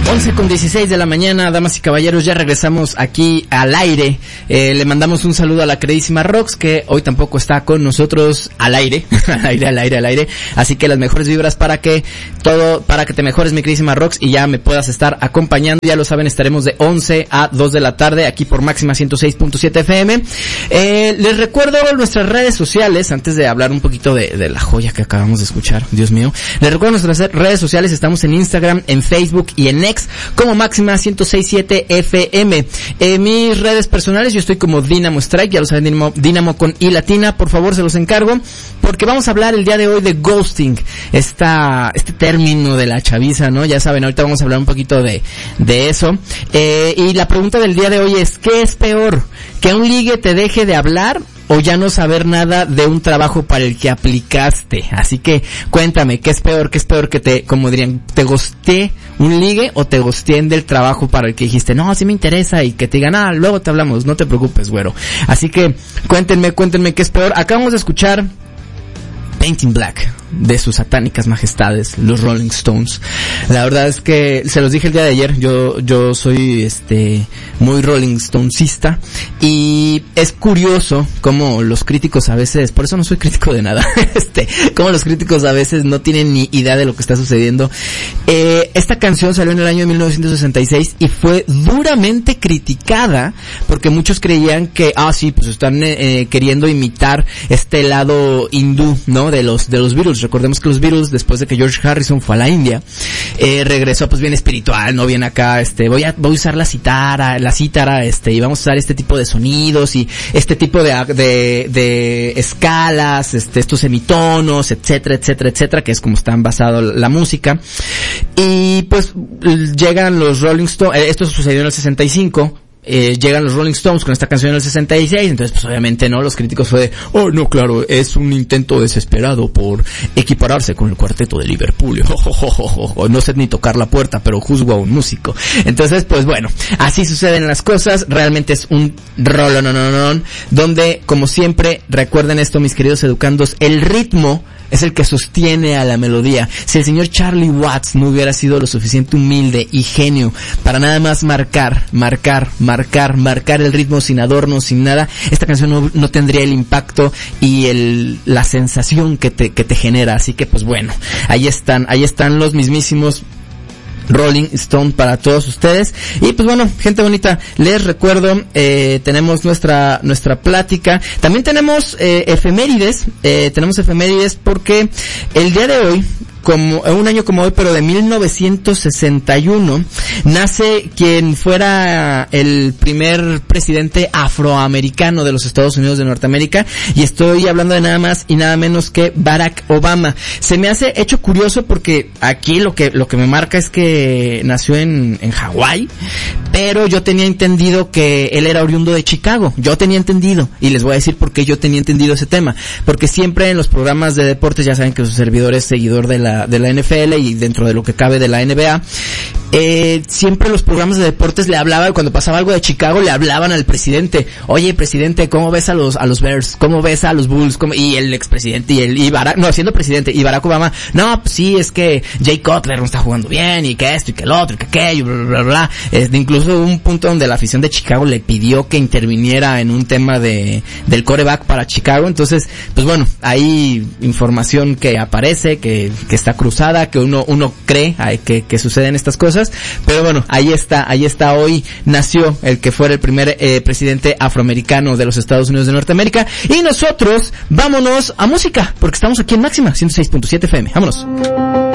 11:16 de la mañana, damas y caballeros, ya regresamos aquí al aire. Le mandamos un saludo a la queridísima Rox, que hoy tampoco está con nosotros al aire. al aire. Así que las mejores vibras para que te mejores, mi queridísima Rox, y ya me puedas estar acompañando. Ya lo saben, estaremos de 11 a 2 de la tarde aquí por Máxima 106.7 FM. Les recuerdo nuestras redes sociales, antes de hablar un poquito de la joya que acabamos de escuchar. Dios mío. Les recuerdo nuestras redes sociales, estamos en Instagram, en Facebook y en X como Máxima 106.7 FM. Mis redes personales, yo estoy como Dynamo Strike, ya lo saben, Dynamo con I latina, por favor se los encargo, porque vamos a hablar el día de hoy de ghosting, este término de la chaviza, ¿no? Ya saben, ahorita vamos a hablar un poquito de eso. Y la pregunta del día de hoy es, ¿qué es peor? ¿Que un ligue te deje de hablar o ya no saber nada de un trabajo para el que aplicaste? Así que cuéntame, ¿qué es peor? ¿Qué es peor que te ghosteé un ligue o te ghosteen del trabajo para el que dijiste, no, sí me interesa, y que te digan, luego te hablamos, no te preocupes, güero? Así que cuéntenme qué es peor. Acabamos de escuchar Painting Black de sus satánicas majestades, los Rolling Stones. La verdad es que se los dije el día de ayer, yo soy muy Rolling Stonesista, y es curioso cómo los críticos a veces, por eso no soy crítico de nada, cómo los críticos a veces no tienen ni idea de lo que está sucediendo. Esta canción salió en el año de 1966 y fue duramente criticada porque muchos creían que sí, pues están queriendo imitar este lado hindú, ¿no? de los Beatles. Recordemos que los Beatles, después de que George Harrison fue a la India, regresó pues bien espiritual, no bien acá, voy a usar la cítara, y vamos a usar este tipo de sonidos y este tipo de escalas, estos semitonos, etcétera, que es como están basado la música. Y pues llegan los Rolling Stones, esto sucedió en el 65, llegan los Rolling Stones con esta canción en el 66, entonces pues obviamente no, los críticos fue de, no, claro, es un intento desesperado por equipararse con el cuarteto de Liverpool, no sé ni tocar la puerta, pero juzgo a un músico. Entonces pues bueno, así suceden las cosas. Realmente es un rolonononón, donde como siempre, recuerden esto, mis queridos educandos, el ritmo es el que sostiene a la melodía. Si el señor Charlie Watts no hubiera sido lo suficiente humilde y genio para nada más marcar el ritmo sin adornos, sin nada, esta canción no tendría el impacto y la sensación que te genera. Así que pues bueno, ahí están los mismísimos Rolling Stone para todos ustedes. Y pues bueno, gente bonita, les recuerdo, tenemos nuestra plática. También tenemos efemérides, porque el día de hoy, como un año como hoy, pero de 1961, nace quien fuera el primer presidente afroamericano de los Estados Unidos de Norteamérica, y estoy hablando de nada más y nada menos que Barack Obama. Se me hace hecho curioso porque aquí lo que me marca es que nació en Hawái, pero yo tenía entendido que él era oriundo de Chicago. Yo tenía entendido, y les voy a decir por qué yo tenía entendido ese tema, porque siempre en los programas de deportes, ya saben que su servidor es seguidor de la NFL y dentro de lo que cabe de la NBA, siempre los programas de deportes le hablaban, cuando pasaba algo de Chicago, le hablaban al presidente. Oye, presidente, ¿cómo ves a los Bears? ¿Cómo ves a los Bulls? Y el expresidente siendo presidente, y Barack Obama, no, pues sí, es que Jay Cutler no está jugando bien, y que esto, y que el otro, y que aquello, bla, bla, bla. Incluso hubo un punto donde la afición de Chicago le pidió que interviniera en un tema del quarterback para Chicago. Entonces, pues bueno, hay información que aparece, que está cruzada, que uno cree que suceden estas cosas, pero bueno, ahí está, hoy nació el que fuera el primer presidente afroamericano de los Estados Unidos de Norteamérica. Y nosotros vámonos a música, porque estamos aquí en Máxima 106.7 FM. Vámonos.